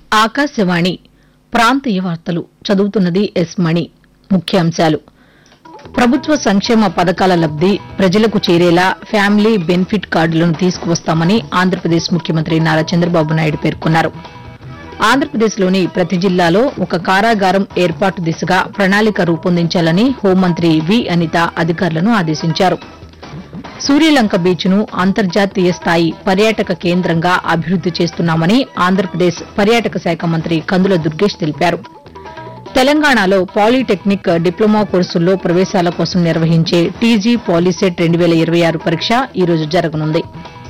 ఆకాశవాణి ప్రాంతీయ వార్తలు చదువుతున్నది ఎస్ మణి. ముఖ్యాంశాలు: ప్రభుత్వ సంక్షేమ పథకాల లబ్ది ప్రజలకు చేరేలా ఫ్యామిలీ బెనిఫిట్ కార్డులను తీసుకువస్తామని ఆంధ్రప్రదేశ్ ముఖ్యమంత్రి నారా చంద్రబాబు నాయుడు పేర్కొన్నారు. ఆంధ్రప్రదేశ్లోని ప్రతి జిల్లాలో ఒక కారాగారం ఏర్పాటు దిశగా ప్రణాళిక రూపొందించాలని హోంమంత్రి వి అనిత అధికారులను ఆదేశించారు. సూర్యలంక బీచ్ను అంతర్జాతీయ స్థాయి పర్యాటక కేంద్రంగా అభివృద్ది చేస్తున్నామని ఆంధ్రప్రదేశ్ పర్యాటక శాఖ మంత్రి కందుల దుర్గేష్ తెలిపారు. తెలంగాణలో పాలీటెక్నిక్ డిప్లొమా కోర్సుల్లో ప్రవేశాల కోసం నిర్వహించే టీజీ పాలీసెట్ 2026 పరీక్ష ఈ రోజు జరగనుంది.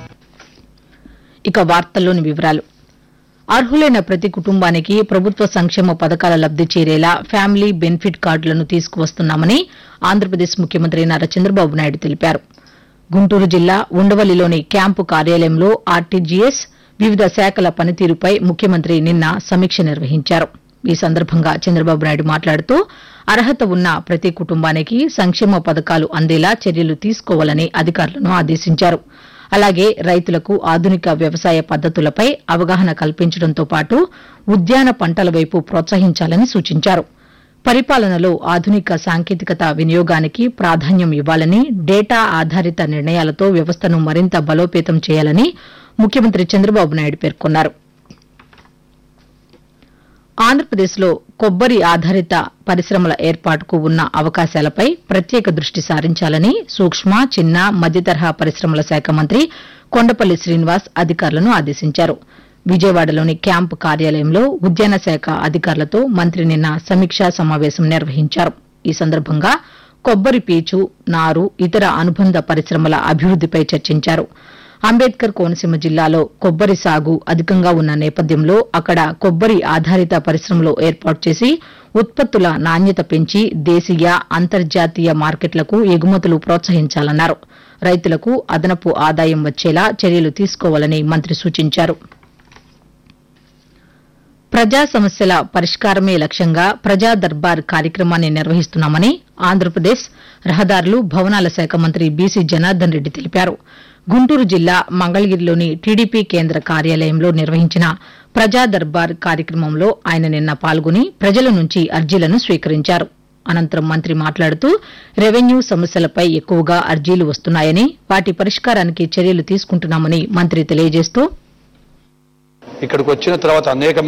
ఇక వార్తల్లోని వివరాలు: అర్హులైన ప్రతి కుటుంబానికి ప్రభుత్వ సంక్షేమ పథకాల లబ్ది చేరేలా ఫ్యామిలీ బెనిఫిట్ కార్డులను తీసుకువస్తున్నామని ఆంధ్రప్రదేశ్ ముఖ్యమంత్రి నారా చంద్రబాబు నాయుడు తెలిపారు. గుంటూరు జిల్లా ఉండవల్లిలోని క్యాంపు కార్యాలయంలో ఆర్టీజీఎస్ వివిధ శాఖల పనితీరుపై ముఖ్యమంత్రి నిన్న సమీక్ష నిర్వహించారు. ఈ సందర్భంగా చంద్రబాబు నాయుడు మాట్లాడుతూ అర్హత ఉన్న ప్రతి కుటుంబానికి సంక్షేమ పథకాలు అందేలా చర్యలు తీసుకోవాలని అధికారులను ఆదేశించారు. అలాగే రైతులకు ఆధునిక వ్యవసాయ పద్దతులపై అవగాహన కల్పించడంతో పాటు ఉద్యాన పంటల వైపు ప్రోత్సహించాలని సూచించారు. పరిపాలనలో ఆధునిక సాంకేతికత వినియోగానికి ప్రాధాన్యం ఇవ్వాలని, డేటా ఆధారిత నిర్ణయాలతో వ్యవస్థను మరింత బలోపేతం చేయాలని ముఖ్యమంత్రి చంద్రబాబు నాయుడు పేర్కొన్నారు. ఆంధ్రప్రదేశ్లో కొబ్బరి ఆధారిత పరిశ్రమల ఏర్పాటుకు ఉన్న అవకాశాలపై ప్రత్యేక దృష్టి సారించాలని సూక్ష్మ, చిన్న, మధ్యతరహా పరిశ్రమల శాఖ మంత్రి కొండపల్లి శ్రీనివాస్ అధికారులను ఆదేశించారు. విజయవాడలోని క్యాంపు కార్యాలయంలో ఉద్యాన శాఖ అధికారులతో మంత్రి నిన్న సమీక్షా సమావేశం నిర్వహించారు. ఈ సందర్భంగా కొబ్బరి పీచు, నారు, ఇతర అనుబంధ పరిశ్రమల అభివృద్దిపై చర్చించారు. అంబేద్కర్ కోనసీమ జిల్లాలో కొబ్బరి సాగు అధికంగా ఉన్న నేపథ్యంలో అక్కడ కొబ్బరి ఆధారిత పరిశ్రమలు ఏర్పాటు చేసి ఉత్పత్తుల నాణ్యత పెంచి దేశీయ, అంతర్జాతీయ మార్కెట్లకు ఎగుమతులు ప్రోత్సహించాలన్నారు. రైతులకు అదనపు ఆదాయం వచ్చేలా చర్యలు తీసుకోవాలని మంత్రి సూచించారు. ప్రజా సమస్యల పరిష్కారమే లక్ష్యంగా ప్రజా దర్బార్ కార్యక్రమాన్ని నిర్వహిస్తున్నామని ఆంధ్రప్రదేశ్ రహదారులు, భవనాల శాఖ మంత్రి బీసీ జనార్దన్ రెడ్డి తెలిపారు. గుంటూరు జిల్లా మంగళగిరిలోని టీడీపీ కేంద్ర కార్యాలయంలో నిర్వహించిన ప్రజా దర్బార్ కార్యక్రమంలో ఆయన నిన్న పాల్గొని ప్రజల నుంచి అర్జీలను స్వీకరించారు. అనంతరం మంత్రి మాట్లాడుతూ రెవెన్యూ సమస్యలపై ఎక్కువగా అర్జీలు వస్తున్నాయని, వాటి పరిష్కారానికి చర్యలు తీసుకుంటున్నామని మంత్రి తెలియజేస్తూ, ఇక్కడికి వచ్చిన తర్వాత అనేక